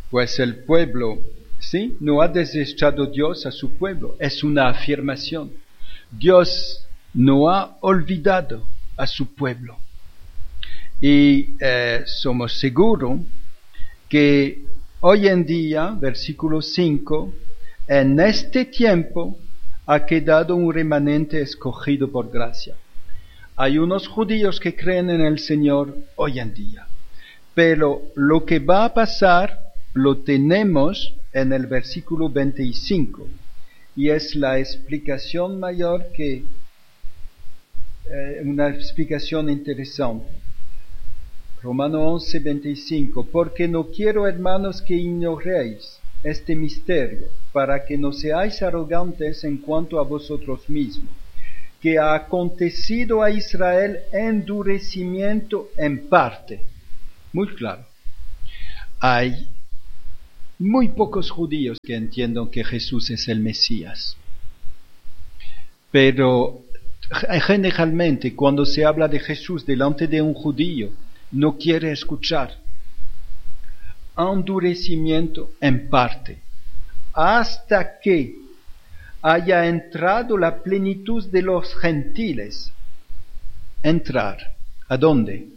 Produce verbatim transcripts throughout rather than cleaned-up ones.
Pues el pueblo, ¿sí? No ha desechado Dios a su pueblo, es una afirmación. Dios no ha olvidado a su pueblo. Y eh, somos seguros que hoy en día, versículo cinco, en este tiempo ha quedado un remanente escogido por gracia. Hay unos judíos que creen en el Señor hoy en día, pero lo que va a pasar lo tenemos en el versículo veinticinco, y es la explicación mayor que, eh, una explicación interesante. Romano once, veinticinco, porque no quiero, hermanos, que ignoréis este misterio, para que no seáis arrogantes en cuanto a vosotros mismos, que ha acontecido a Israel endurecimiento en parte. Muy claro. Hay muy pocos judíos que entiendan que Jesús es el Mesías. Pero generalmente cuando se habla de Jesús delante de un judío, no quiere escuchar. Endurecimiento en parte, hasta que haya entrado la plenitud de los gentiles. Entrar, ¿a dónde?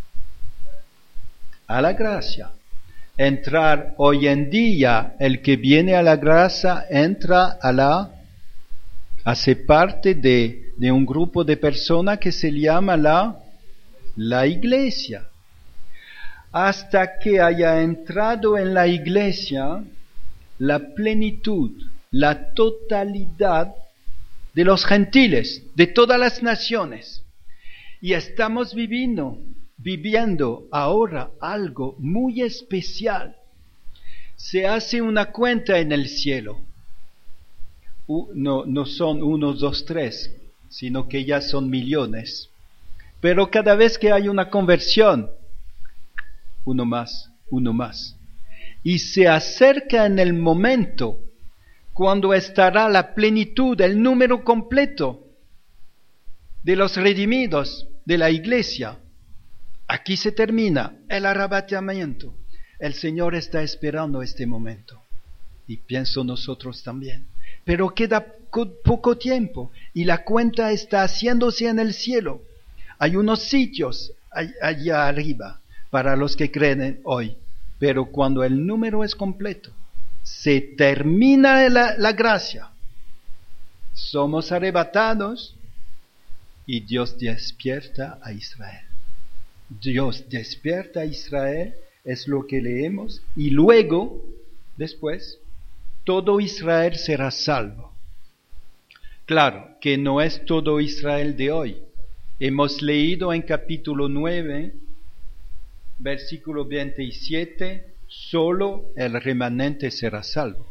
A la gracia. Entrar hoy en día, el que viene a la gracia entra a la, hace parte de, de un grupo de personas que se llama la, la iglesia. Hasta que haya entrado en la iglesia la plenitud, la totalidad de los gentiles, de todas las naciones. Y estamos viviendo, viviendo ahora algo muy especial. Se hace una cuenta en el cielo. Uh, no, no son uno, dos, tres, sino que ya son millones. Pero cada vez que hay una conversión, uno más, uno más. Y se acerca en el momento cuando estará la plenitud, el número completo de los redimidos de la iglesia. Aquí se termina el arrebatamiento. El Señor está esperando este momento. Y pienso nosotros también. Pero queda poco tiempo y la cuenta está haciéndose en el cielo. Hay unos sitios allá arriba para los que creen hoy. Pero cuando el número es completo, se termina la, la gracia. Somos arrebatados y Dios despierta a Israel. Dios despierta a Israel, es lo que leemos, y luego, después, todo Israel será salvo. Claro que no es todo Israel de hoy. Hemos leído en capítulo nueve, versículo veintisiete, solo el remanente será salvo.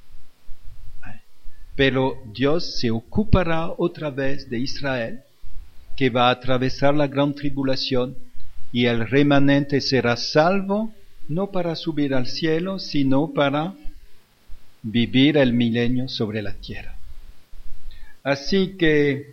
Pero Dios se ocupará otra vez de Israel, que va a atravesar la gran tribulación, y el remanente será salvo, no para subir al cielo, sino para vivir el milenio sobre la tierra. Así que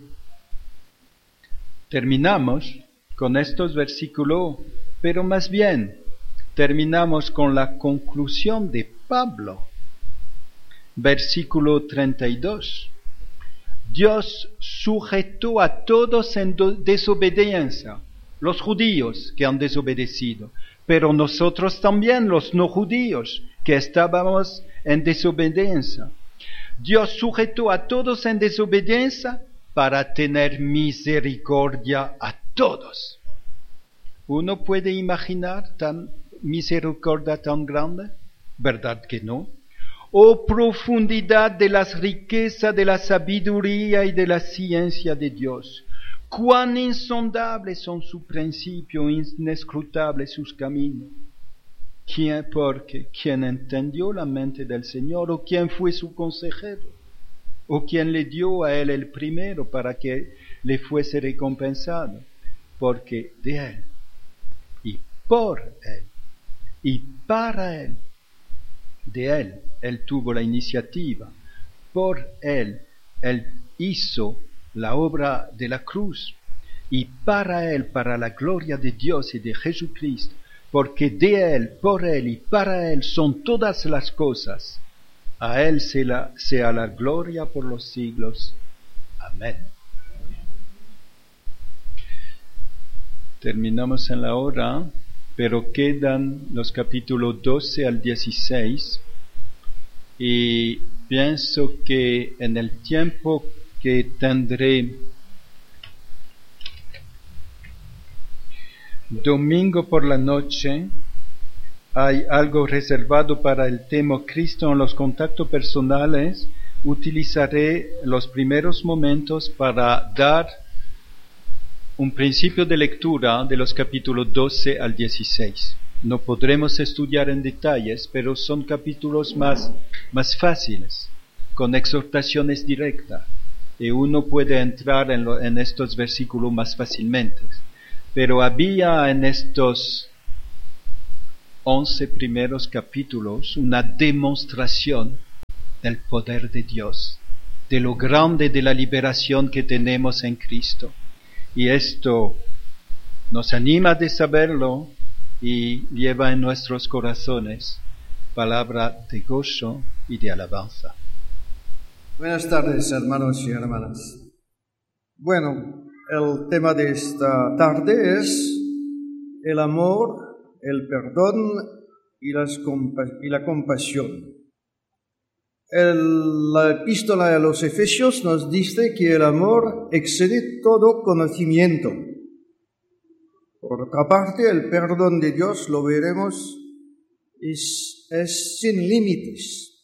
terminamos con estos versículos, pero más bien terminamos con la conclusión de Pablo. Versículo treinta y dos. Dios sujetó a todos en desobediencia, los judíos que han desobedecido, pero nosotros también, los no judíos, que estábamos en desobediencia. Dios sujetó a todos en desobediencia para tener misericordia a todos. ¿Uno puede imaginar tan misericordia tan grande? ¿Verdad que no? Oh profundidad de las riquezas de la sabiduría y de la ciencia de Dios. Cuán insondables son sus principios, inescrutables sus caminos. ¿Quién, porque, quién entendió la mente del Señor? ¿O quién fue su consejero? ¿O quién le dio a él el primero para que le fuese recompensado? Porque de él, y por él, y para él, de él, él tuvo la iniciativa. Por él, él hizo la obra de la cruz, y para él, para la gloria de Dios y de Jesucristo, porque de Él, por Él y para Él son todas las cosas. A Él sea sea la gloria por los siglos. Amén. Terminamos en la hora, pero quedan los capítulos doce al dieciséis, y pienso que en el tiempo que tendré domingo por la noche, hay algo reservado para el tema Cristo en los contactos personales. Utilizaré los primeros momentos para dar un principio de lectura de los capítulos doce al dieciséis. No podremos estudiar en detalles, pero son capítulos más, más fáciles, con exhortaciones directas, y uno puede entrar en, lo, en estos versículos más fácilmente. Pero había en estos once primeros capítulos una demostración del poder de Dios, de lo grande de la liberación que tenemos en Cristo. Y esto nos anima de saberlo y lleva en nuestros corazones palabra de gozo y de alabanza. Buenas tardes, hermanos y hermanas. Bueno, el tema de esta tarde es el amor, el perdón y, las compa- y la compasión. El, la epístola a los Efesios nos dice que el amor excede todo conocimiento. Por otra parte, el perdón de Dios, lo veremos, es, es sin límites.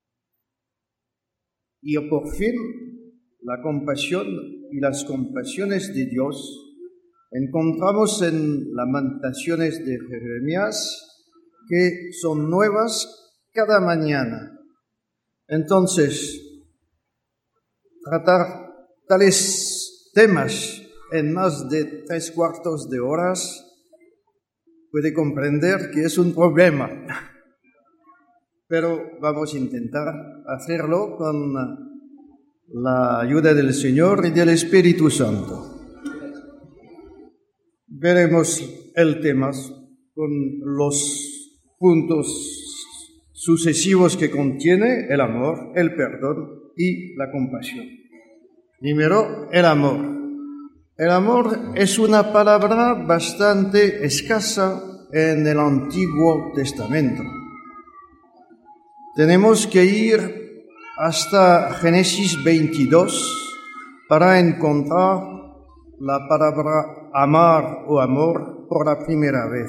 Y por fin, la compasión y las compasiones de Dios encontramos en Lamentaciones de Jeremías, que son nuevas cada mañana. Entonces, tratar tales temas en más de tres cuartos de horas puede comprender que es un problema. Pero vamos a intentar hacerlo con la ayuda del Señor y del Espíritu Santo. Veremos el tema con los puntos sucesivos que contiene el amor, el perdón y la compasión. Primero, el amor. El amor es una palabra bastante escasa en el Antiguo Testamento. Tenemos que ir hasta Génesis veintidós para encontrar la palabra amar o amor por la primera vez.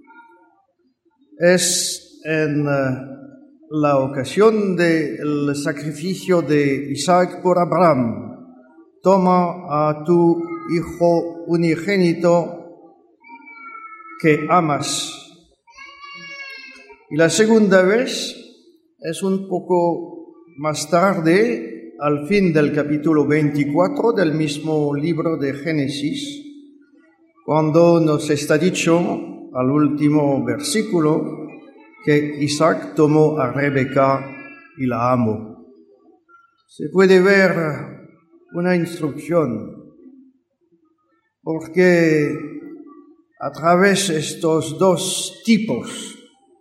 Es en uh, la ocasión del sacrificio de Isaac por Abraham. Toma a tu hijo unigénito que amas. Y la segunda vez es un poco más tarde, al fin del capítulo veinticuatro del mismo libro de Génesis, cuando nos está dicho al último versículo que Isaac tomó a Rebeca y la amó. Se puede ver una instrucción, porque a través de estos dos tipos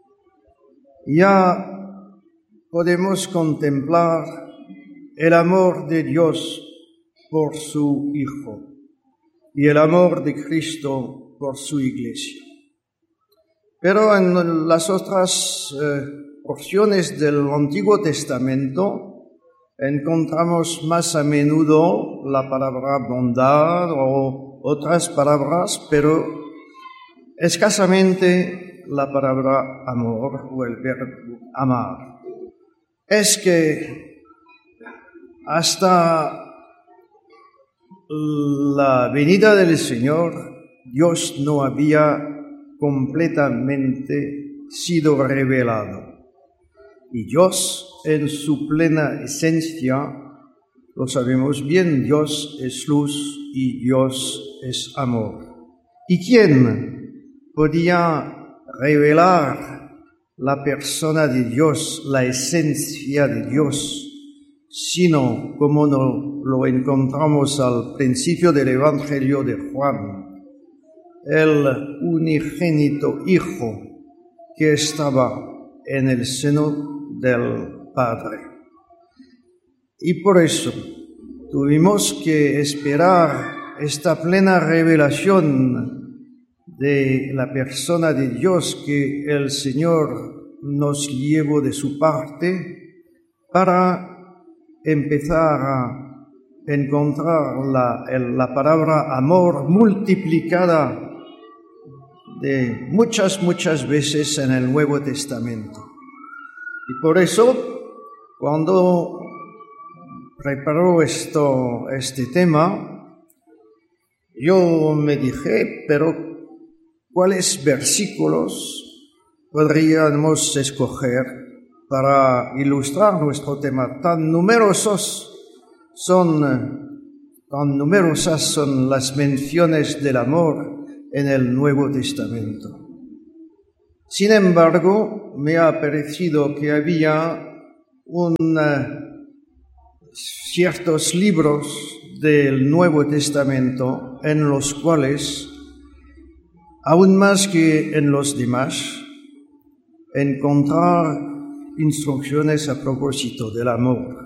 ya podemos contemplar el amor de Dios por su Hijo y el amor de Cristo por su Iglesia. Pero en las otras eh, porciones del Antiguo Testamento encontramos más a menudo la palabra bondad o otras palabras, pero escasamente la palabra amor o el verbo amar. Es que hasta la venida del Señor, Dios no había completamente sido revelado. Y Dios, en su plena esencia, lo sabemos bien, Dios es luz y Dios es amor. ¿Y quién podía revelar la persona de Dios, la esencia de Dios, sino como no lo encontramos al principio del Evangelio de Juan, el unigénito Hijo que estaba en el seno del Padre. Y por eso tuvimos que esperar esta plena revelación de la persona de Dios que el Señor nos llevó de su parte para empezar a encontrar la, la palabra amor multiplicada de muchas, muchas veces en el Nuevo Testamento. Y por eso, cuando preparó esto, este tema, yo me dije, pero ¿cuáles versículos podríamos escoger para ilustrar nuestro tema? Tan numerosos son, tan numerosas son las menciones del amor en el Nuevo Testamento. Sin embargo, me ha parecido que había un, uh, ciertos libros del Nuevo Testamento en los cuales, aún más que en los demás, encontrar instrucciones a propósito del amor.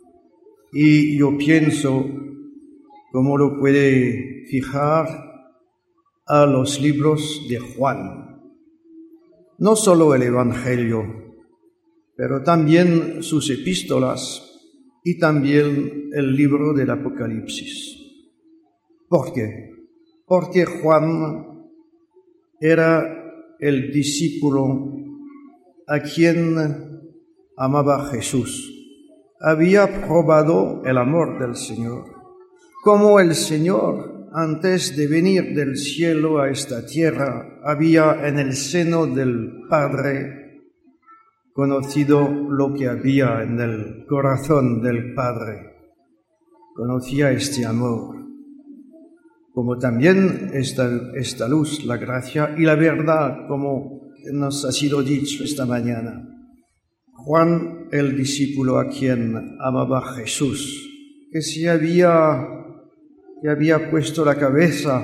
Y yo pienso, como lo puede fijar, a los libros de Juan. No solo el Evangelio, pero también sus epístolas y también el libro del Apocalipsis. ¿Por qué? Porque Juan era el discípulo a quien amaba Jesús. Había probado el amor del Señor, como el Señor, antes de venir del cielo a esta tierra, había en el seno del Padre conocido lo que había en el corazón del Padre. Conocía este amor, como también esta, esta luz, la gracia y la verdad, como nos ha sido dicho esta mañana. Juan, el discípulo a quien amaba Jesús, que se había que había puesto la cabeza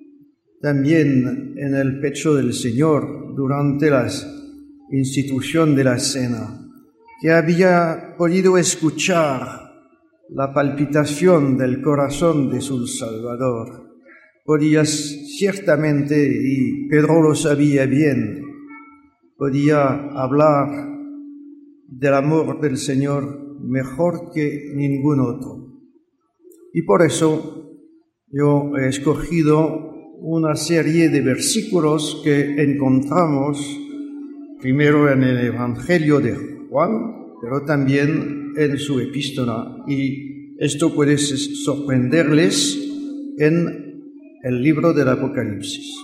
también en el pecho del Señor durante la institución de la cena, que había podido escuchar la palpitación del corazón de su Salvador. Podía ciertamente, y Pedro lo sabía bien, podía hablar del amor del Señor mejor que ningún otro. Y por eso yo he escogido una serie de versículos que encontramos primero en el Evangelio de Juan, pero también en su epístola. Y esto puede sorprenderles en el libro del Apocalipsis.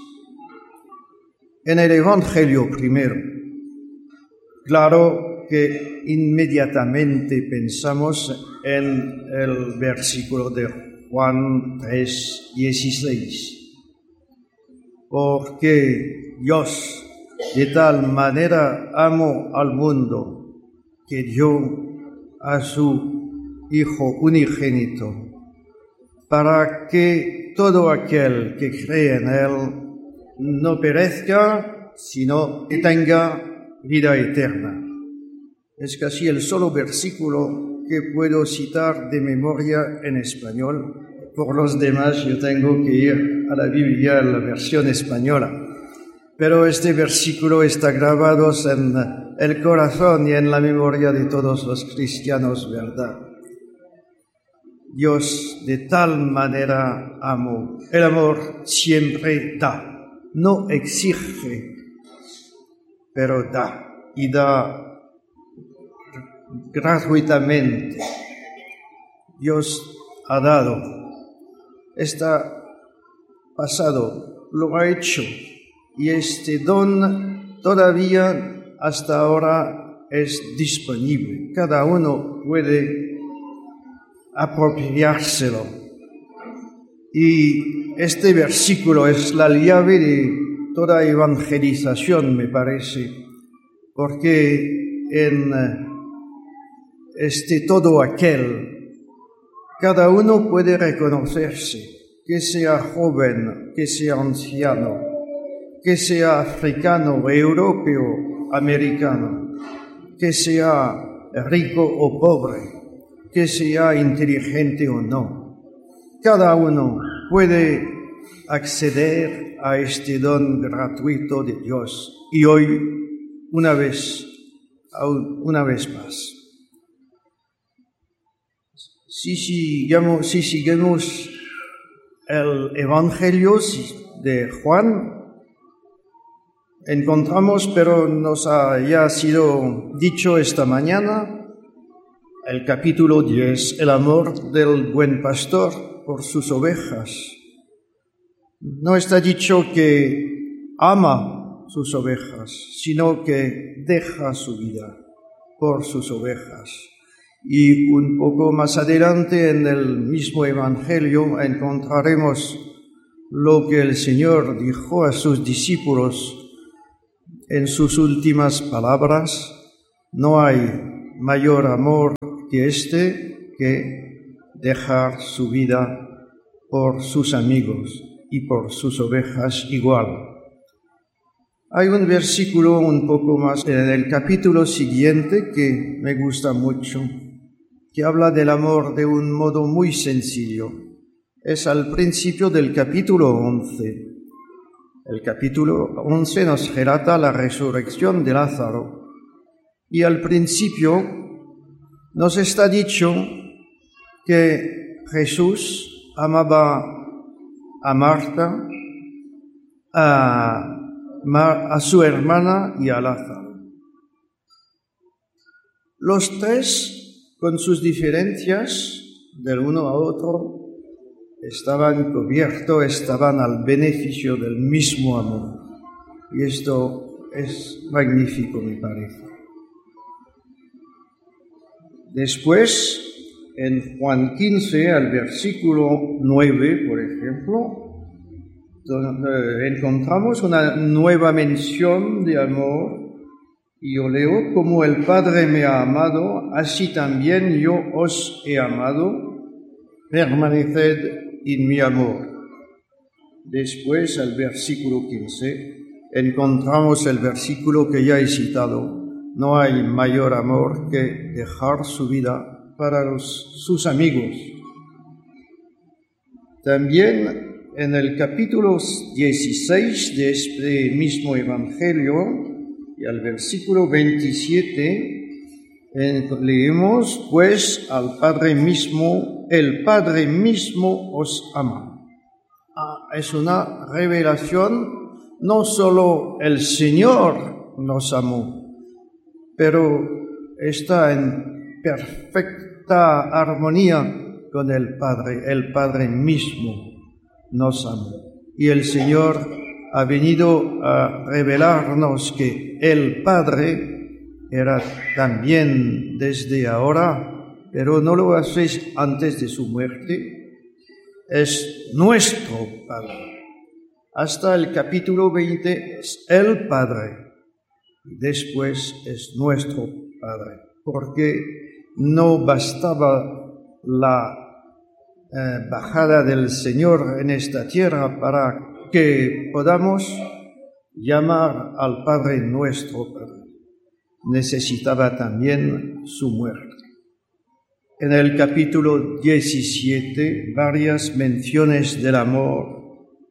En el Evangelio primero, claro que inmediatamente pensamos en el versículo de Juan tres, dieciséis. Porque Dios de tal manera amó al mundo que dio a su Hijo unigénito, para que todo aquel que cree en Él no perezca, sino que tenga vida eterna. Es casi el solo versículo que puedo citar de memoria en español. Por los demás yo tengo que ir a la Biblia, en la versión española. Pero este versículo está grabado en el corazón y en la memoria de todos los cristianos, ¿verdad? Dios de tal manera amó. El amor siempre da, no exige, pero da, y da gratuitamente. Dios ha dado, está pasado, lo ha hecho, y este don todavía hasta ahora es disponible. Cada uno puede apropiárselo. Y este versículo es la llave de toda evangelización, me parece, porque en este todo aquel, cada uno puede reconocerse que sea joven, que sea anciano, que sea africano, europeo, americano, que sea rico o pobre, que sea inteligente o no. Cada uno puede acceder a este don gratuito de Dios. Y hoy, una vez, una vez más, si sigamos, si seguimos el Evangelio de Juan, encontramos, pero nos ha ya sido dicho esta mañana, el capítulo diez, el amor del buen pastor por sus ovejas. No está dicho que ama sus ovejas, sino que deja su vida por sus ovejas. Y un poco más adelante en el mismo Evangelio encontraremos lo que el Señor dijo a sus discípulos en sus últimas palabras: no hay mayor amor que este, que dejar su vida por sus amigos y por sus ovejas igual. Hay un versículo un poco más en el capítulo siguiente que me gusta mucho, que habla del amor de un modo muy sencillo. Es al principio del capítulo once. El capítulo once nos relata la resurrección de Lázaro. Y al principio nos está dicho que Jesús amaba a Marta, a, a su hermana y a Lázaro. Los tres, con sus diferencias del uno a otro, estaban cubiertos, estaban al beneficio del mismo amor. Y esto es magnífico, me parece. Después, en Juan quince, al versículo nueve, por ejemplo, donde encontramos una nueva mención de amor. Y yo leo: como el Padre me ha amado, así también yo os he amado, permaneced en mi amor. Después, al versículo quince, encontramos el versículo que ya he citado: no hay mayor amor que dejar su vida para los, sus amigos. También en el capítulo dieciséis de este mismo Evangelio, y al versículo veintisiete, leemos: pues al Padre mismo, el Padre mismo os ama. Ah, es una revelación, no solo el Señor nos amó, pero está en perfecta armonía con el Padre. El Padre mismo nos amó. Y el Señor ha venido a revelarnos que el Padre era también desde ahora, pero no lo hacéis antes de su muerte, es nuestro Padre. Hasta el capítulo veinte es el Padre. Después es nuestro Padre, porque no bastaba la eh, bajada del Señor en esta tierra para que podamos llamar al Padre nuestro Padre. Necesitaba también su muerte. En el capítulo diecisiete, varias menciones del amor,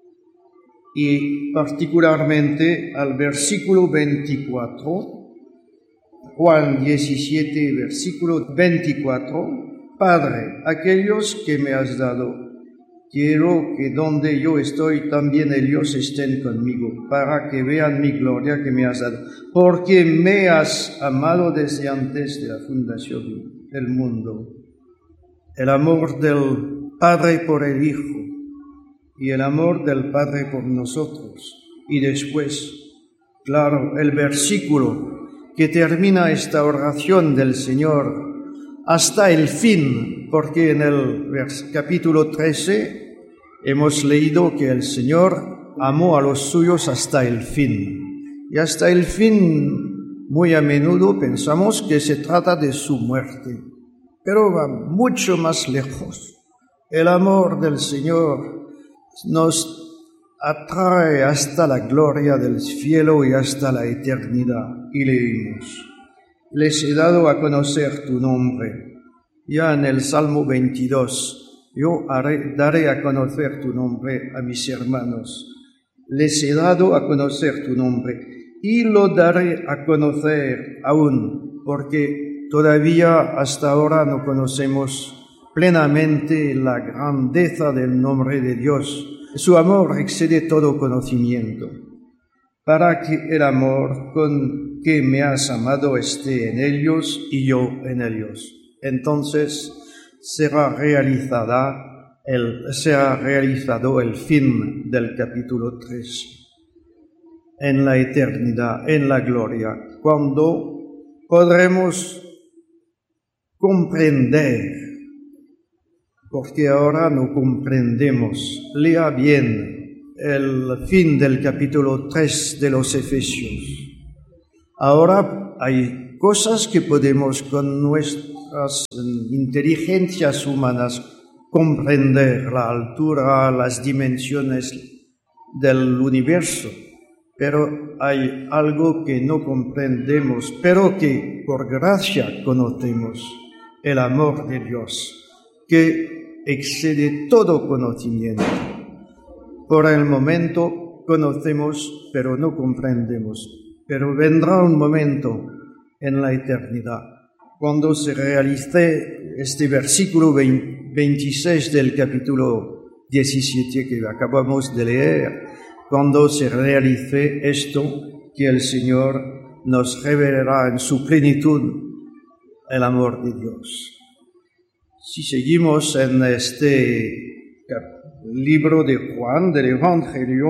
y particularmente al versículo veinticuatro, Juan diecisiete, versículo veinticuatro: Padre, aquellos que me has dado, quiero que donde yo estoy también ellos estén conmigo, para que vean mi gloria que me has dado, porque me has amado desde antes de la fundación del mundo. El amor del Padre por el Hijo, y el amor del Padre por nosotros. Y después, claro, el versículo que termina esta oración del Señor hasta el fin, porque en el capítulo trece hemos leído que el Señor amó a los suyos hasta el fin. Y hasta el fin, muy a menudo pensamos que se trata de su muerte, pero va mucho más lejos. El amor del Señor nos atrae hasta la gloria del cielo y hasta la eternidad. Y leímos: les he dado a conocer tu nombre. Ya en el Salmo veintidós, yo haré, daré a conocer tu nombre a mis hermanos. Les he dado a conocer tu nombre y lo daré a conocer aún, porque todavía hasta ahora no conocemos plenamente la grandeza del nombre de Dios. Su amor excede todo conocimiento, para que el amor con que me has amado esté en ellos y yo en ellos. Entonces será realizada el, será realizado el fin del capítulo tres. En la eternidad, en la gloria, cuando podremos comprender, porque ahora no comprendemos. Lea bien el fin del capítulo tres de los Efesios. Ahora hay cosas que podemos con nuestras inteligencias humanas comprender, la altura, las dimensiones del universo, pero hay algo que no comprendemos, pero que por gracia conocemos: el amor de Dios, que excede todo conocimiento. Por el momento conocemos, pero no comprendemos. Pero vendrá un momento en la eternidad, cuando se realice este versículo veintiséis del capítulo diecisiete que acabamos de leer, cuando se realice esto, que el Señor nos revelará en su plenitud el amor de Dios. Si seguimos en este libro de Juan, del Evangelio,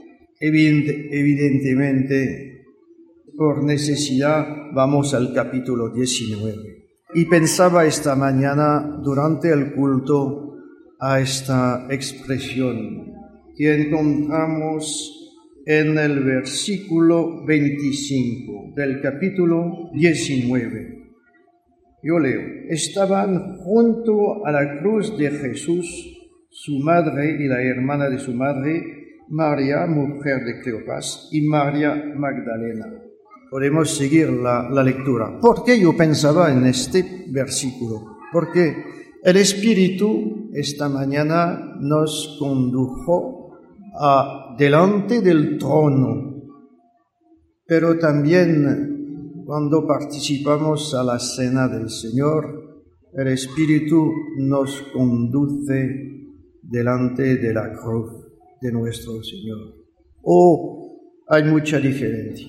evidentemente, por necesidad, vamos al capítulo diecinueve. Y pensaba esta mañana, durante el culto, a esta expresión que encontramos en el versículo veinticinco del capítulo diecinueve. Yo leo: estaban junto a la cruz de Jesús su madre y la hermana de su madre, María, mujer de Cleofás, y María Magdalena. Podemos seguir la, la lectura. ¿Por qué yo pensaba en este versículo? Porque el Espíritu esta mañana nos condujo a delante del trono, pero también cuando participamos a la cena del Señor, el Espíritu nos conduce delante de la cruz de nuestro Señor. Oh, hay mucha diferencia.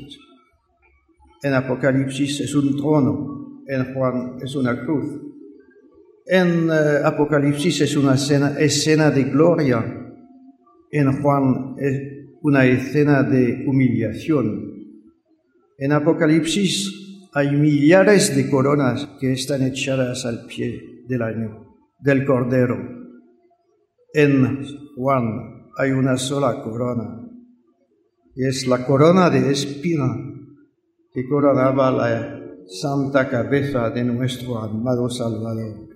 En Apocalipsis es un trono, en Juan es una cruz. En uh, Apocalipsis es una escena, escena de gloria, en Juan es una escena de humillación. En Apocalipsis hay millares de coronas que están echadas al pie del año, del Cordero. En Juan hay una sola corona, y es la corona de espina que coronaba la santa cabeza de nuestro amado Salvador.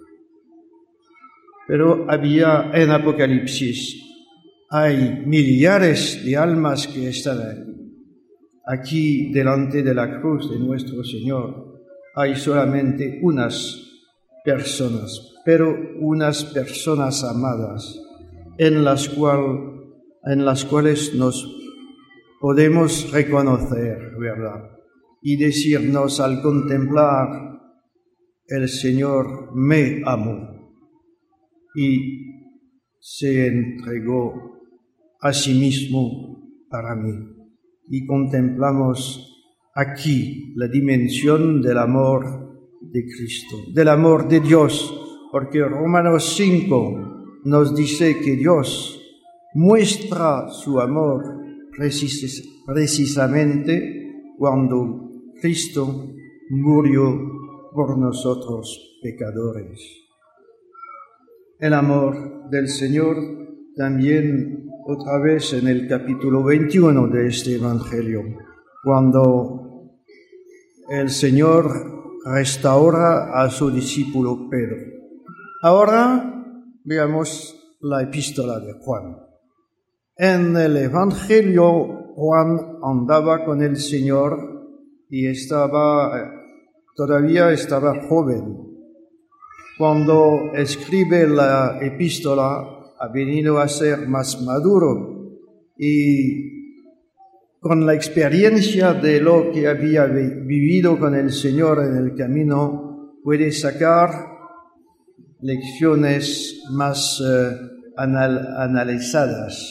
Pero había en Apocalipsis, hay millares de almas que están aquí. Aquí, delante de la cruz de nuestro Señor, hay solamente unas personas, pero unas personas amadas, en las, cual, en las cuales nos podemos reconocer, ¿verdad? Y decirnos al contemplar: el Señor me amó y se entregó a sí mismo para mí. Y contemplamos aquí la dimensión del amor de Cristo, del amor de Dios, porque Romanos cinco nos dice que Dios muestra su amor precis- precisamente cuando Cristo murió por nosotros pecadores. El amor del Señor también otra vez en el capítulo veintiuno de este Evangelio, cuando el Señor restaura a su discípulo Pedro. Ahora veamos la epístola de Juan. En el Evangelio, Juan andaba con el Señor y estaba, todavía estaba joven. Cuando escribe la epístola, ha venido a ser más maduro y con la experiencia de lo que había vivido con el Señor en el camino, puede sacar lecciones más eh, anal analizadas.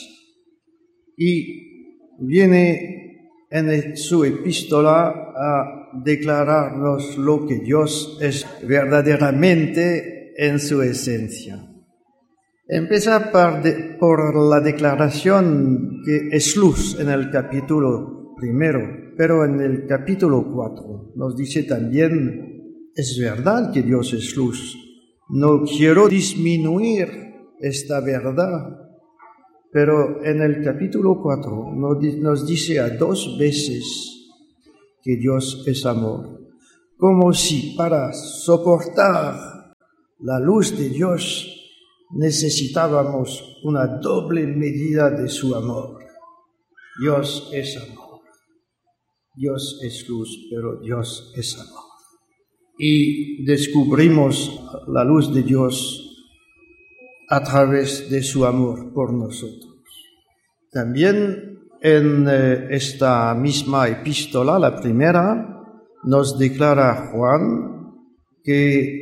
Y viene en su epístola a declararnos lo que Dios es verdaderamente en su esencia. Empieza por, de, por la declaración que es luz en el capítulo primero, pero en el capítulo cuatro nos dice también, es verdad que Dios es luz. No quiero disminuir esta verdad, pero en el capítulo cuatro nos dice a dos veces que Dios es amor, como si para soportar la luz de Dios necesitábamos una doble medida de su amor. Dios es amor. Dios es luz, pero Dios es amor. Y descubrimos la luz de Dios a través de su amor por nosotros. También en eh, esta misma epístola, la primera, nos declara Juan que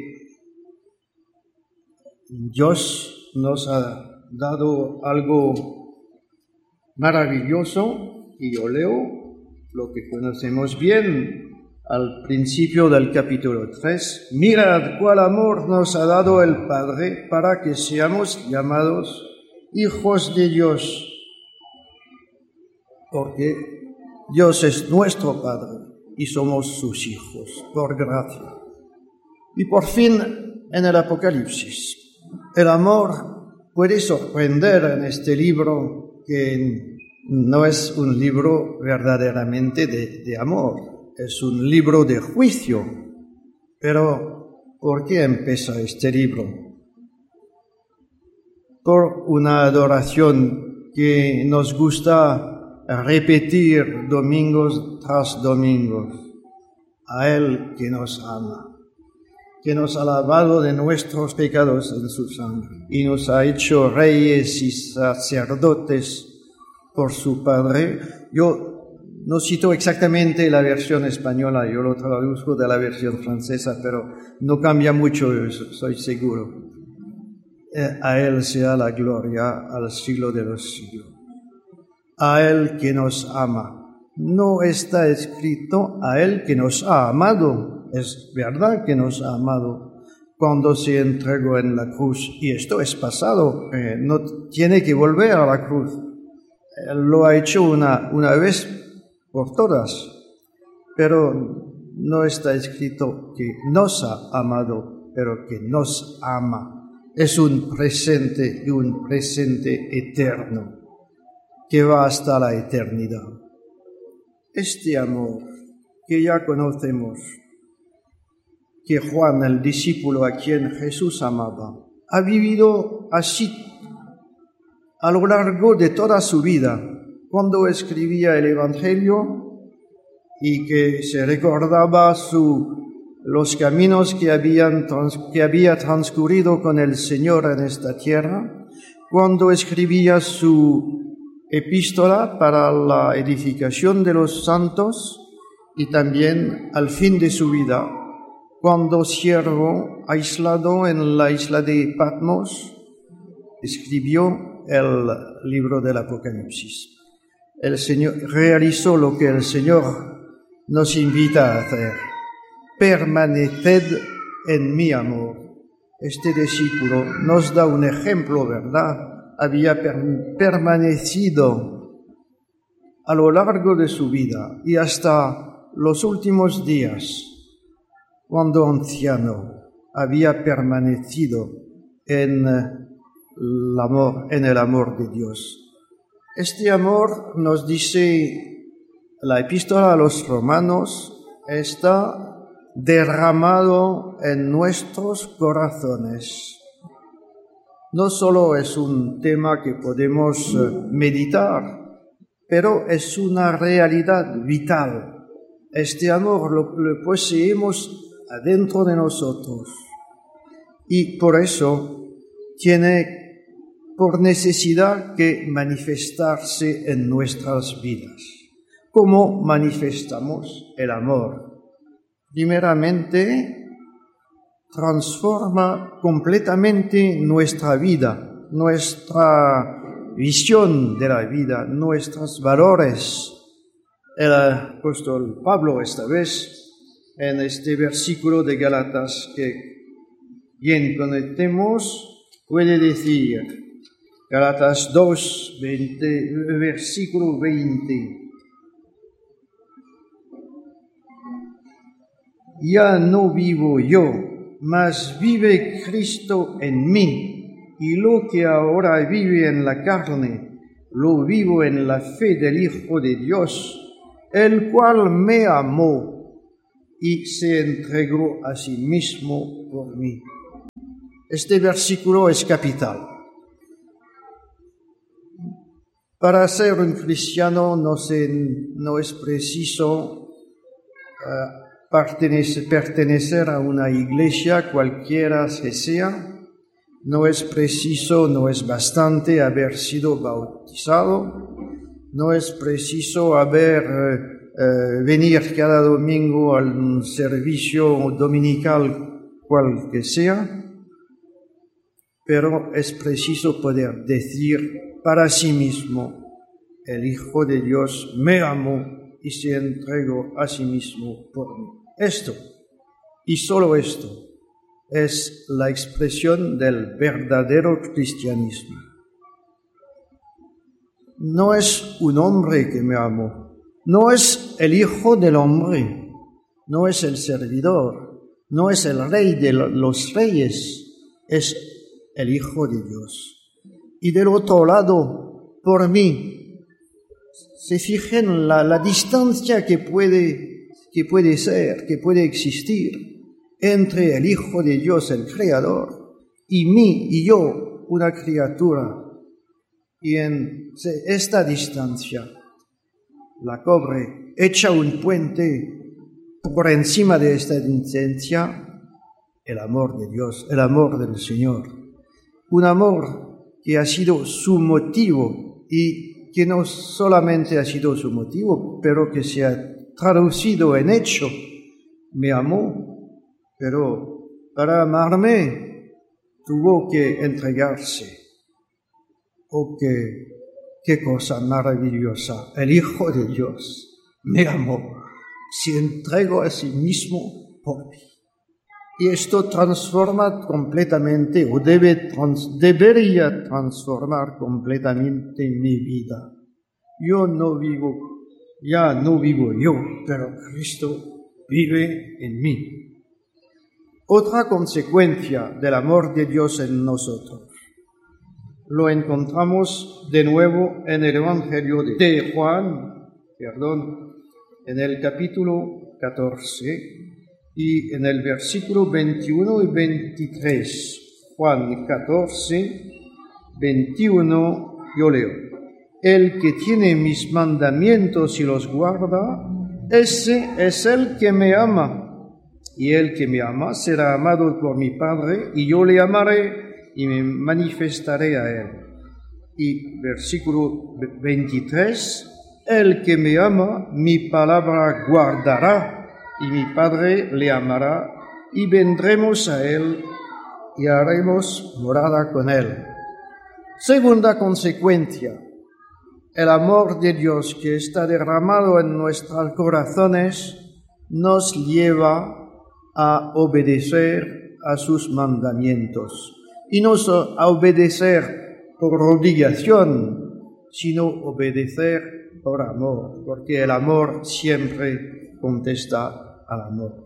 Dios nos ha dado algo maravilloso, y yo leo lo que conocemos bien al principio del capítulo tres. Mirad cuál amor nos ha dado el Padre para que seamos llamados hijos de Dios, porque Dios es nuestro Padre y somos sus hijos por gracia. Y por fin, en el Apocalipsis, el amor puede sorprender en este libro, que no es un libro verdaderamente de, de amor, es un libro de juicio. Pero, ¿por qué empieza este libro? Por una adoración que nos gusta repetir domingos tras domingos, a Él que nos ama, que nos ha lavado de nuestros pecados en su sangre y nos ha hecho reyes y sacerdotes por su Padre. Yo no cito exactamente la versión española, yo lo traduzco de la versión francesa, pero no cambia mucho, soy seguro. Eh, a Él sea la gloria al siglo de los siglos. A Él que nos ama. No está escrito a Él que nos ha amado. Es verdad que nos ha amado cuando se entregó en la cruz, y esto es pasado, eh, no tiene que volver a la cruz. Él lo ha hecho una, una vez por todas, pero no está escrito que nos ha amado, pero que nos ama. Es un presente y un presente eterno que va hasta la eternidad. Este amor que ya conocemos, que Juan, el discípulo a quien Jesús amaba, ha vivido así a lo largo de toda su vida. Cuando escribía el Evangelio y que se recordaba su, los caminos que, habían, que había transcurrido con el Señor en esta tierra, cuando escribía su epístola para la edificación de los santos, y también al fin de su vida, cuando siervo aislado en la isla de Patmos, escribió el libro del Apocalipsis. El Señor realizó lo que el Señor nos invita a hacer. Permaneced en mi amor. Este discípulo nos da un ejemplo, ¿verdad? Había per- permanecido a lo largo de su vida y hasta los últimos días, cuando anciano, había permanecido en el amor, en el amor de Dios. Este amor, nos dice la epístola a los romanos, está derramado en nuestros corazones. no solo es un tema que podemos meditar, pero es una realidad vital. Este amor lo, lo poseemos adentro de nosotros y por eso tiene por necesidad que manifestarse en nuestras vidas. ¿Cómo manifestamos el amor? Primeramente, transforma completamente nuestra vida, nuestra visión de la vida, nuestros valores. El apóstol Pablo, esta vez, en este versículo de Gálatas que bien conocemos, puede decir, Gálatas dos, veinte, versículo veinte, ya no vivo yo, mas vive Cristo en mí. Y lo que ahora vive en la carne, lo vivo en la fe del Hijo de Dios, el cual me amó y se entregó a sí mismo por mí. Este versículo es capital. Para ser un cristiano no, se, no es preciso uh, pertenecer, pertenecer a una iglesia, cualquiera que sea. No es preciso, no es bastante haber sido bautizado, no es preciso haber eh, venir cada domingo al servicio dominical cual que sea, pero es preciso poder decir para sí mismo, el Hijo de Dios me amó y se entregó a sí mismo por mí. Esto, y solo esto, es la expresión del verdadero cristianismo. No es un hombre que me amó, no es el hijo del hombre, no es el servidor, no es el rey de los reyes, es el Hijo de Dios. Y del otro lado, por mí, se fijen la, la distancia que puede, que puede ser, que puede existir entre el Hijo de Dios, el Creador, y mí y yo, una criatura. Y en esta distancia, la cobre echa un puente por encima de esta distancia, el amor de Dios, el amor del Señor. Un amor que ha sido su motivo y que no solamente ha sido su motivo, pero que se ha traducido en hecho. Me amó. Pero para amarme tuvo que entregarse. Oh, qué, qué cosa maravillosa. El Hijo de Dios me amó, se entregó a sí mismo por mí. Y esto transforma completamente, o debe trans, debería transformar completamente mi vida. Yo no vivo, ya no vivo yo, pero Cristo vive en mí. Otra consecuencia del amor de Dios en nosotros lo encontramos de nuevo en el Evangelio de Juan, perdón, en el capítulo catorce y en el versículo veintiuno y veintitrés. Juan catorce, veintiuno, yo leo. El que tiene mis mandamientos y los guarda, ese es el que me ama. Y el que me ama será amado por mi Padre, y yo le amaré y me manifestaré a él. Y versículo veintitrés, el que me ama, mi palabra guardará, y mi Padre le amará, y vendremos a él, y haremos morada con él. Segunda consecuencia, el amor de Dios que está derramado en nuestros corazones nos lleva a obedecer a sus mandamientos. Y no a obedecer por obligación, sino obedecer por amor, porque el amor siempre contesta al amor.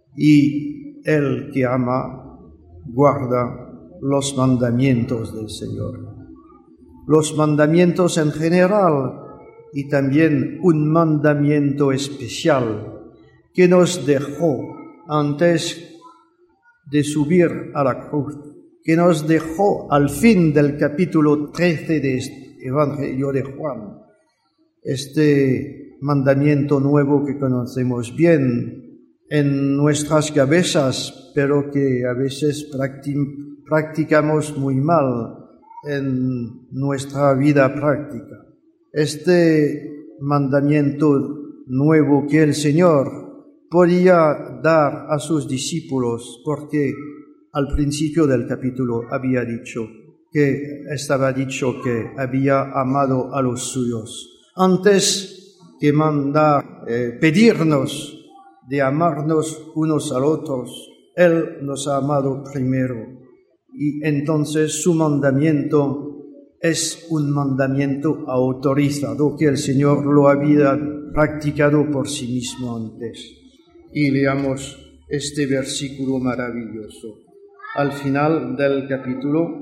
Y el que ama guarda los mandamientos del Señor. Los mandamientos en general y también un mandamiento especial que nos dejó antes de subir a la cruz, que nos dejó al fin del capítulo trece de este Evangelio de Juan, este mandamiento nuevo que conocemos bien en nuestras cabezas, pero que a veces practi- practicamos muy mal en nuestra vida práctica. Este mandamiento nuevo que el Señor podía dar a sus discípulos, porque al principio del capítulo había dicho que estaba dicho que había amado a los suyos. Antes que mandar, eh, pedirnos de amarnos unos a otros, Él nos ha amado primero. Y entonces su mandamiento es un mandamiento autorizado, que el Señor lo había practicado por sí mismo antes. Y leamos este versículo maravilloso. Al final del capítulo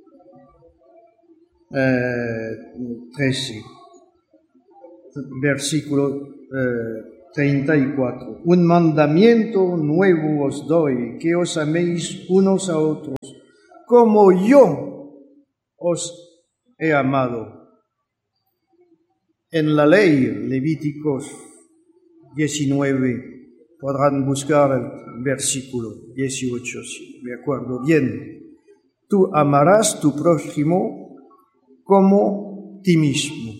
eh, trece, versículo eh, treinta y cuatro. Un mandamiento nuevo os doy, que os améis unos a otros, como yo os he amado. En la ley, Levíticos diecinueve, podrán buscar el versículo dieciocho, si me acuerdo bien. Tú amarás tu prójimo como ti mismo.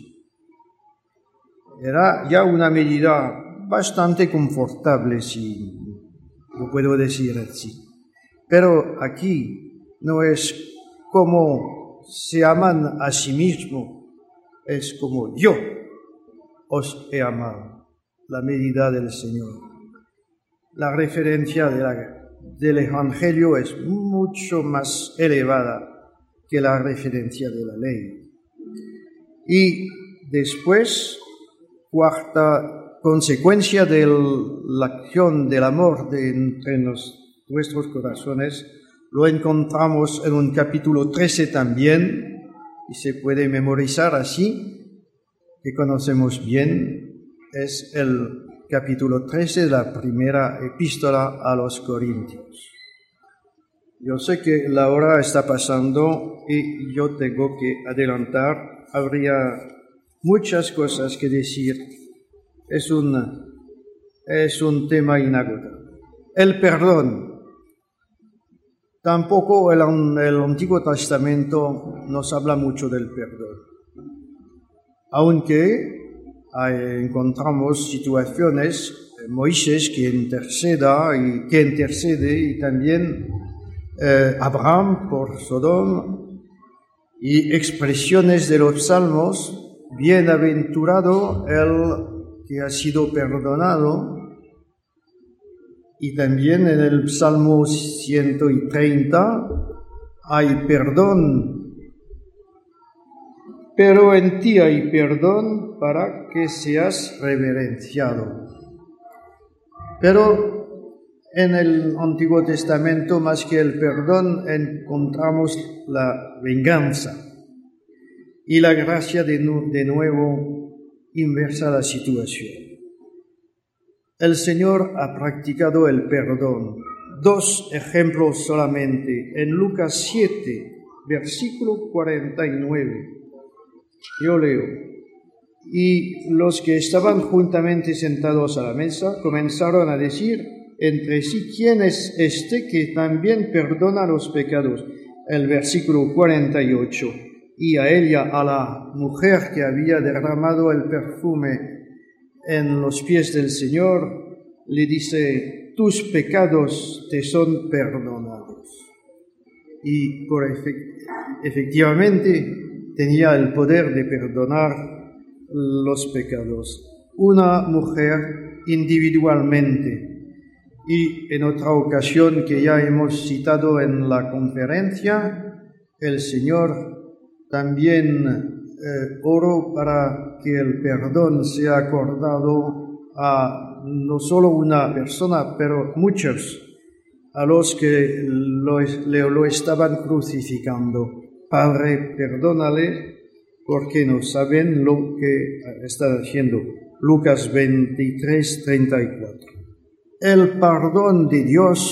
Era ya una medida bastante confortable, si lo puedo decir así. Pero aquí no es como se aman a sí mismo, es como yo os he amado, la medida del Señor. La referencia de la, del Evangelio es mucho más elevada que la referencia de la ley. Y después, cuarta consecuencia de la acción del amor de entre nos, nuestros corazones, lo encontramos en un capítulo trece también, y se puede memorizar así, que conocemos bien, es el capítulo trece de la primera epístola a los Corintios. Yo sé que la hora está pasando y yo tengo que adelantar. Habría muchas cosas que decir. Es un, es un tema inagotable. El perdón. Tampoco el, el Antiguo Testamento nos habla mucho del perdón. Aunque encontramos situaciones, Moisés que interceda y que intercede y también eh, Abraham por Sodoma, y expresiones de los salmos, bienaventurado el que ha sido perdonado, y también en el Salmo ciento treinta hay perdón, pero en ti hay perdón para que seas reverenciado. Pero en el Antiguo Testamento, más que el perdón, encontramos la venganza. Y la gracia de, nu- de nuevo inversa la situación. El Señor ha practicado el perdón. Dos ejemplos solamente. En Lucas siete, versículo cuarenta y nueve. Yo leo. Y los que estaban juntamente sentados a la mesa comenzaron a decir entre sí, ¿quién es este que también perdona los pecados? El versículo cuarenta y ocho. Y a ella, a la mujer que había derramado el perfume en los pies del Señor, le dice, tus pecados te son perdonados. Y por efect- efectivamente tenía el poder de perdonar los pecados. Una mujer individualmente. Y en otra ocasión que ya hemos citado en la conferencia, el Señor también eh, oró para que el perdón sea acordado a no solo una persona, pero muchos, a los que lo, le, lo estaban crucificando. Padre, perdónale, porque no saben lo que están haciendo. Lucas veintitrés, treinta y cuatro. El perdón de Dios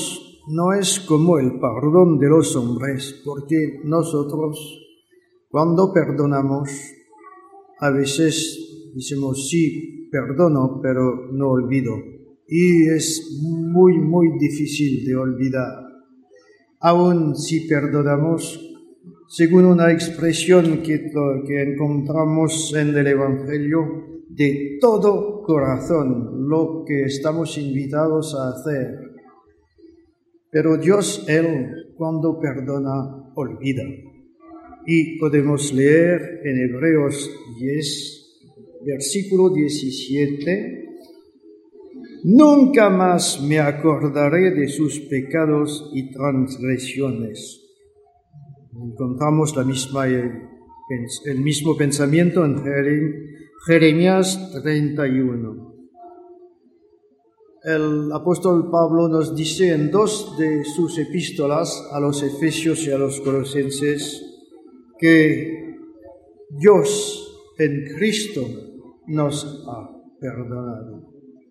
no es como el perdón de los hombres, porque nosotros, cuando perdonamos, a veces decimos sí, perdono, pero no olvido. Y es muy, muy difícil de olvidar. Aun si perdonamos, según una expresión que, que encontramos en el Evangelio, de todo corazón, lo que estamos invitados a hacer. Pero Dios, Él, cuando perdona, olvida. Y podemos leer en Hebreos diez, versículo diecisiete, nunca más me acordaré de sus pecados y transgresiones. Encontramos la misma, el mismo pensamiento en Jeremías treinta y uno. El apóstol Pablo nos dice en dos de sus epístolas, a los Efesios y a los Colosenses, que Dios en Cristo nos ha perdonado.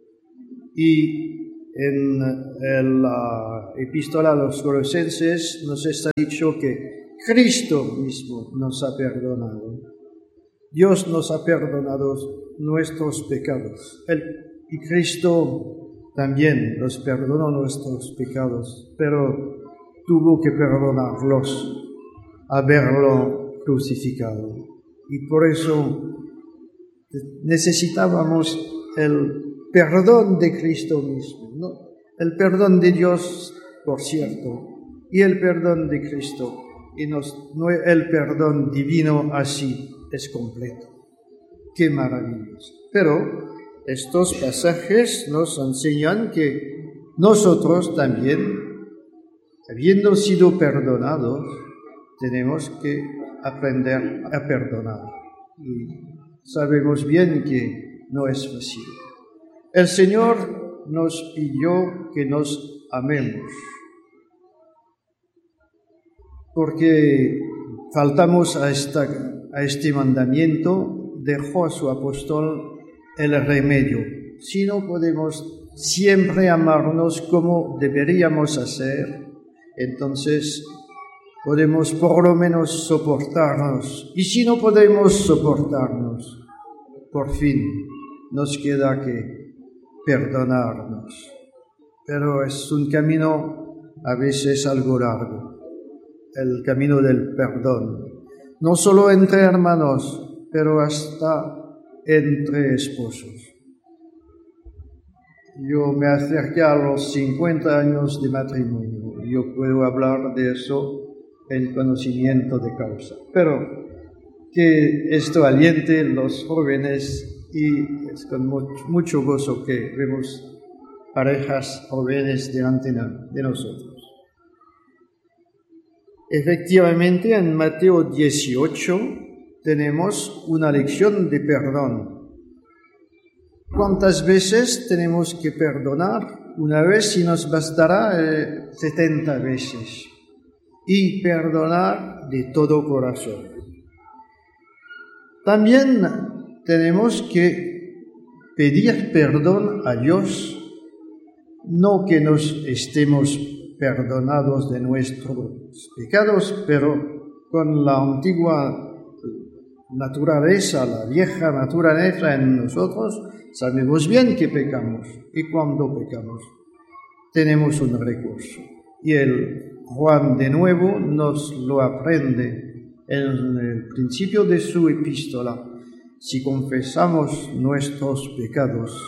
Y en la epístola a los Colosenses nos está dicho que Cristo mismo nos ha perdonado. Dios nos ha perdonado nuestros pecados. Él, y Cristo también nos perdonó nuestros pecados, pero tuvo que perdonarlos, haberlo crucificado. Y por eso necesitábamos el perdón de Cristo mismo, ¿no? El perdón de Dios, por cierto, y el perdón de Cristo, y nos, no, el perdón divino así es completo. ¡Qué maravilloso! Pero estos pasajes nos enseñan que nosotros también, habiendo sido perdonados, tenemos que aprender a perdonar. Y sabemos bien que no es fácil. El Señor nos pidió que nos amemos, porque faltamos a, esta, a este mandamiento, dejó a su apóstol el remedio. Si no podemos siempre amarnos como deberíamos hacer, entonces podemos por lo menos soportarnos. Y si no podemos soportarnos, por fin nos queda que perdonarnos. Pero es un camino a veces algo largo, el camino del perdón. No solo entre hermanos, pero hasta entre esposos. Yo me acerqué a los cincuenta años de matrimonio. Yo puedo hablar de eso en conocimiento de causa. Pero que esto aliente a los jóvenes, y es con mucho gozo que vemos parejas jóvenes delante de nosotros. Efectivamente, en Mateo dieciocho tenemos una lección de perdón. ¿Cuántas veces tenemos que perdonar? Una vez, y nos bastará eh, setenta veces. Y perdonar de todo corazón. También tenemos que pedir perdón a Dios, no que nos estemos perdonados de nuestros pecados, pero con la antigua naturaleza, la vieja naturaleza en nosotros, sabemos bien que pecamos, y cuando pecamos tenemos un recurso. Y el Juan de nuevo nos lo aprende en el principio de su epístola. Si confesamos nuestros pecados,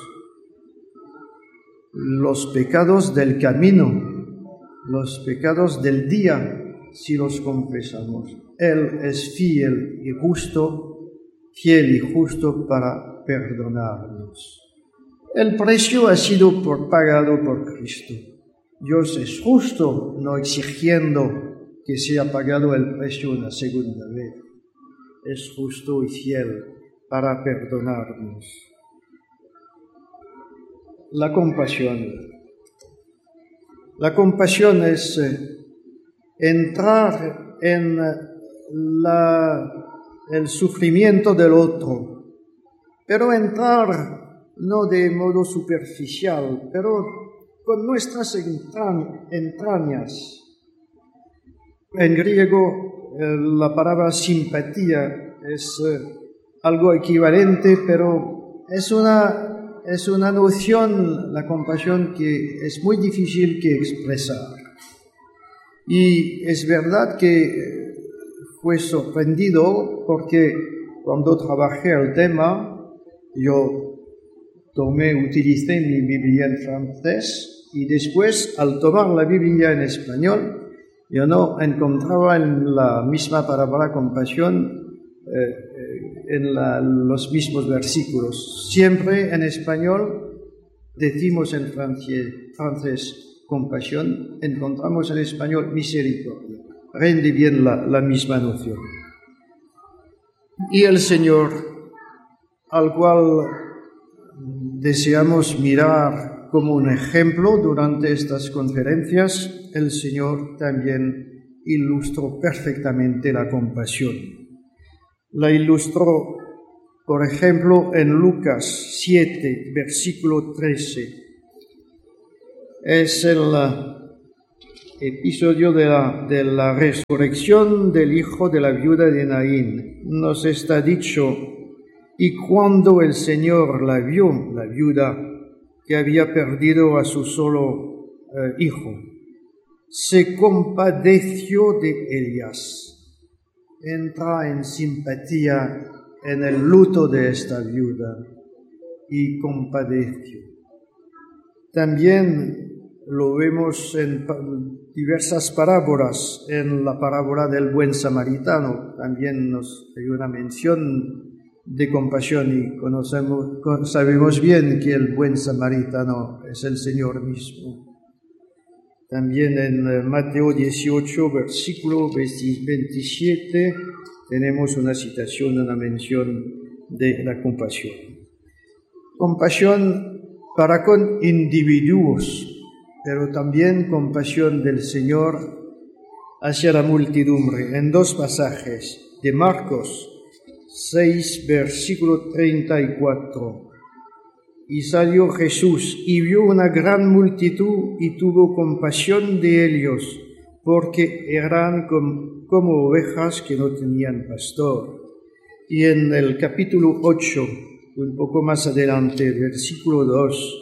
los pecados del camino, los pecados del día, si los confesamos, Él es fiel y justo, fiel y justo para perdonarnos. El precio ha sido por, pagado por Cristo. Dios es justo, no exigiendo que sea pagado el precio una segunda vez. Es justo y fiel para perdonarnos. La compasión. La compasión es eh, entrar en la, el sufrimiento del otro, pero entrar no de modo superficial, pero con nuestras entrañas. En griego, eh, la palabra simpatía es eh, algo equivalente, pero es una, es una noción, la compasión, que es muy difícil que expresar. Y es verdad que fue sorprendido porque cuando trabajé el tema, yo tomé, utilicé mi Biblia en francés y después, al tomar la Biblia en español, yo no encontraba en la misma palabra compasión eh, en la, los mismos versículos. Siempre en español decimos en francés, francés compasión, encontramos en español misericordia. Rinde bien la, la misma noción. Y el Señor, al cual deseamos mirar como un ejemplo durante estas conferencias, el Señor también ilustró perfectamente la compasión. La ilustró, por ejemplo, en Lucas siete, versículo trece. Es el episodio de la, de la resurrección del hijo de la viuda de Naín. Nos está dicho: y cuando el Señor la vio, la viuda, que había perdido a su solo eh, hijo, se compadeció de ellas. Entra en simpatía en el luto de esta viuda y compadeció. También lo vemos en diversas parábolas. En la parábola del buen samaritano también nos hay una mención de compasión y conocemos, sabemos bien que el buen samaritano es el Señor mismo. También en Mateo dieciocho, versículo veintisiete, tenemos una citación, una mención de la compasión. Compasión para con individuos, pero también compasión del Señor hacia la multidumbre. En dos pasajes de Marcos seis, versículo treinta y cuatro. Y salió Jesús y vio una gran multitud y tuvo compasión de ellos, porque eran com, como ovejas que no tenían pastor. Y en el capítulo ocho, un poco más adelante, versículo dos,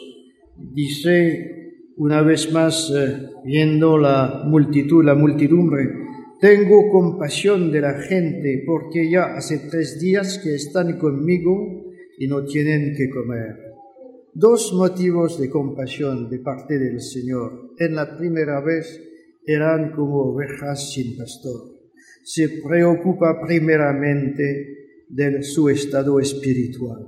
dice una vez más, eh, viendo la multitud, la multidumbre: tengo compasión de la gente, porque ya hace tres días que están conmigo y no tienen que comer. Dos motivos de compasión de parte del Señor. En la primera vez eran como ovejas sin pastor. Se preocupa primeramente de su estado espiritual.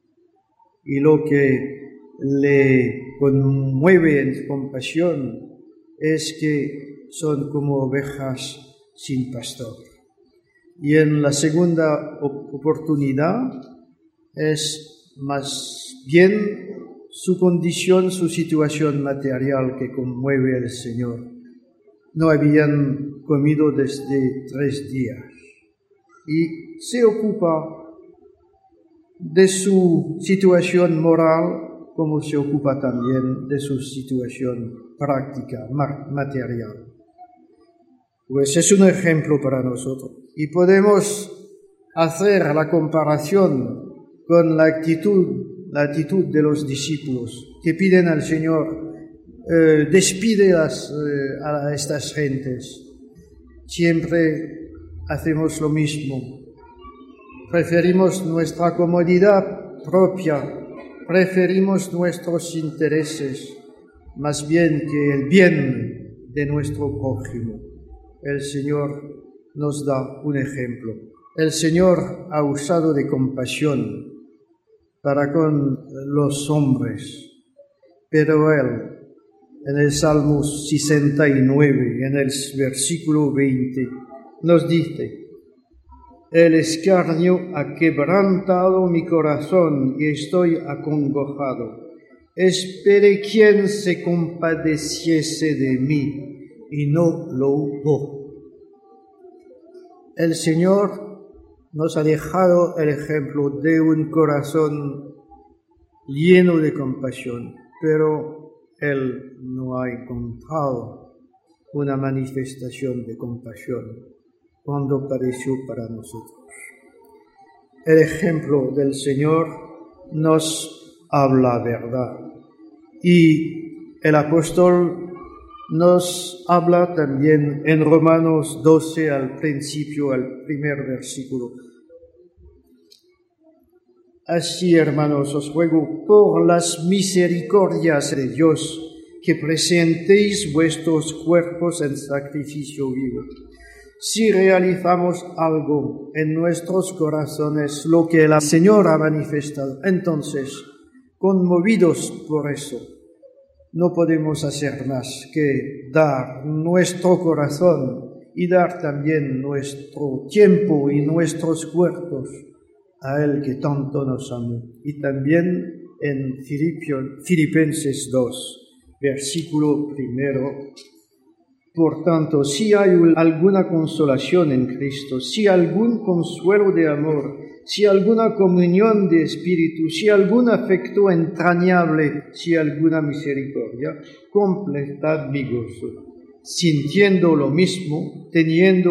Y lo que le conmueve en compasión es que son como ovejas sin pastor. Y en la segunda oportunidad es más bien su condición, su situación material que conmueve al Señor. No habían comido desde tres días y se ocupa de su situación moral como se ocupa también de su situación práctica, material. Pues es un ejemplo para nosotros. Y podemos hacer la comparación con la actitud, la actitud de los discípulos que piden al Señor, eh, despide las, eh, a estas gentes. Siempre hacemos lo mismo. Preferimos nuestra comodidad propia, preferimos nuestros intereses, más bien que el bien de nuestro prójimo. El Señor nos da un ejemplo. El Señor ha usado de compasión para con los hombres, pero Él, en el Salmo sesenta y nueve, en el versículo veinte, nos dice: el escarnio ha quebrantado mi corazón y estoy acongojado. Esperé quien se compadeciese de mí, y no lo hubo. El Señor nos ha dejado el ejemplo de un corazón lleno de compasión, pero Él no ha encontrado una manifestación de compasión cuando padeció para nosotros. El ejemplo del Señor nos habla verdad y el apóstol nos habla también en Romanos doce al principio, al primer versículo. Así, hermanos, os ruego por las misericordias de Dios que presentéis vuestros cuerpos en sacrificio vivo. Si realizamos algo en nuestros corazones, lo que el Señor ha manifestado, entonces, conmovidos por eso, no podemos hacer más que dar nuestro corazón y dar también nuestro tiempo y nuestros cuerpos a Él que tanto nos amó. Y también en Filipenses dos, versículo primero. Por tanto, si hay alguna consolación en Cristo, si algún consuelo de amor, si alguna comunión de espíritu, si algún afecto entrañable, si alguna misericordia, completad mi gozo, sintiendo lo mismo, teniendo